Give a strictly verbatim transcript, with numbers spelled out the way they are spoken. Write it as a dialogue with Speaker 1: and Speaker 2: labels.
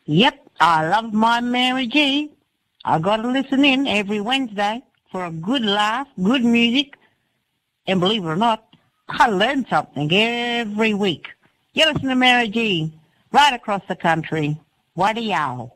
Speaker 1: Yep, I love my Mary G. I gotta listen in every Wednesday for a good laugh, good music, and believe it or not, I learn something every week. You listen to Mary G. right across the country. What a yow.